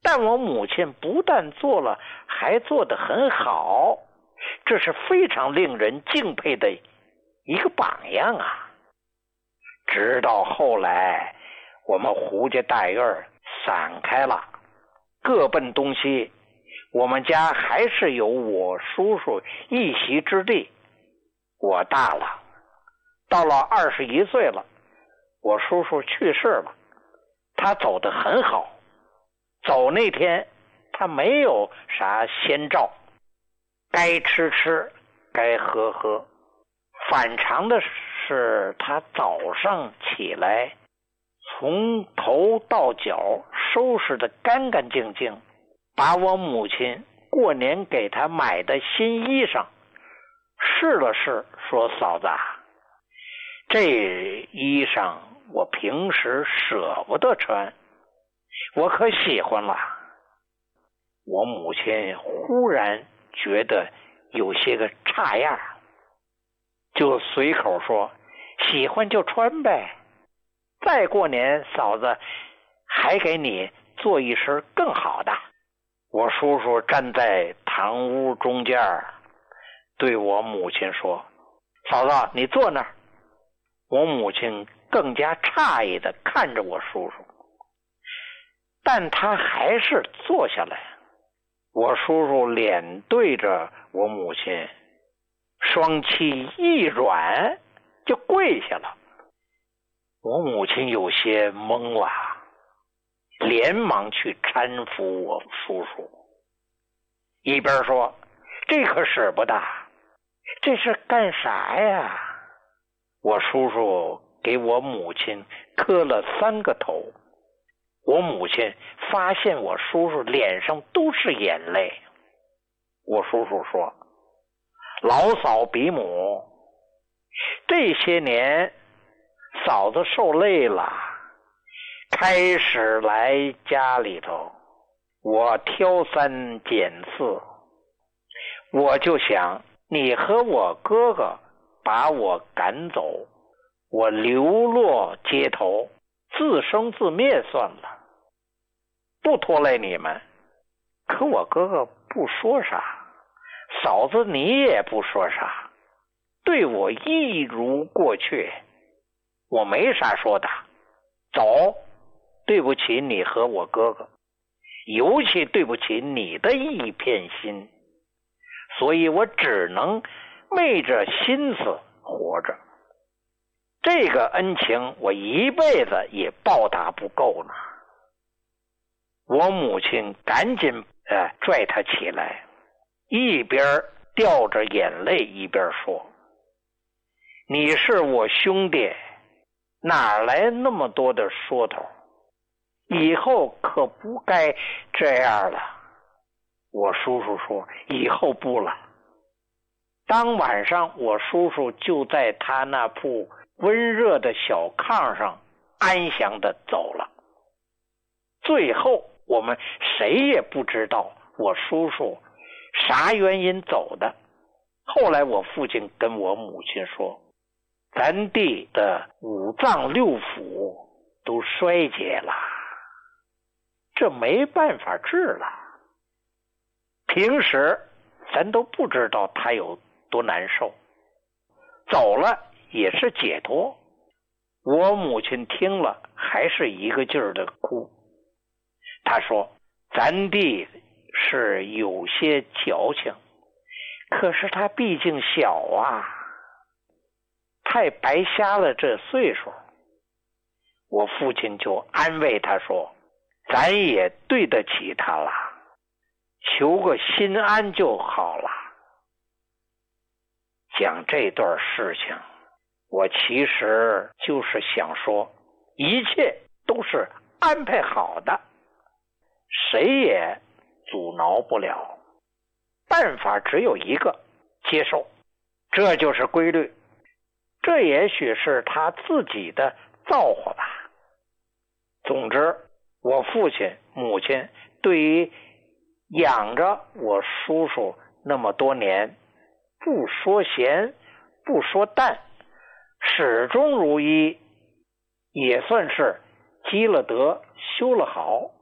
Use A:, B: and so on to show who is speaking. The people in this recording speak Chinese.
A: 但我母亲不但做了，还做得很好，这是非常令人敬佩的一个榜样啊。直到后来，我们胡家大院散开了，各奔东西，我们家还是有我叔叔一席之地。我大了，到了21岁了，我叔叔去世了，他走得很好。走那天他没有啥先兆，该吃吃，该喝喝。反常的是，他早上起来从头到脚收拾得干干净净，把我母亲过年给他买的新衣裳试了试，说：“嫂子，这衣裳我平时舍不得穿，我可喜欢了。”我母亲忽然觉得有些个差样，就随口说：“喜欢就穿呗，再过年嫂子还给你做一身更好的。”我叔叔站在堂屋中间，对我母亲说：“嫂子，你坐那儿。”我母亲更加诧异地看着我叔叔，但他还是坐下来。我叔叔脸对着我母亲，双膝一软就跪下了。我母亲有些懵了，连忙去搀扶我叔叔，一边说：“这可使不得，这是干啥呀？”我叔叔给我母亲磕了3个头。我母亲发现我叔叔脸上都是眼泪。我叔叔说：“老嫂比母，这些年嫂子受累了，开始来家里头，我挑3拣4，我就想你和我哥哥把我赶走，我流落街头，自生自灭算了，不拖累你们。可我哥哥不说啥，嫂子你也不说啥，对我一如过去，我没啥说的。走，对不起你和我哥哥，尤其对不起你的一片心，所以我只能昧着心思活着。这个恩情我一辈子也报答不够呢。”我母亲赶紧拽他起来，一边掉着眼泪一边说：“你是我兄弟，哪来那么多的说头？以后可不该这样了。”我叔叔说：“以后不了。”当晚上，我叔叔就在他那铺温热的小炕上安详地走了。最后我们谁也不知道我叔叔啥原因走的。后来我父亲跟我母亲说，咱弟的5脏6腑都衰竭了，这没办法治了。平时咱都不知道他有多难受，走了也是解脱。我母亲听了还是一个劲儿的哭。他说，咱弟是有些矫情，可是他毕竟小啊，太白瞎了这岁数。我父亲就安慰他说，咱也对得起他了，求个心安就好了。讲这段事情，我其实就是想说，一切都是安排好的，谁也阻挠不了，办法只有一个，接受，这就是规律。这也许是他自己的造化吧。总之，我父亲母亲对于养着我叔叔那么多年，不说闲不说淡，始终如一，也算是积了德修了好。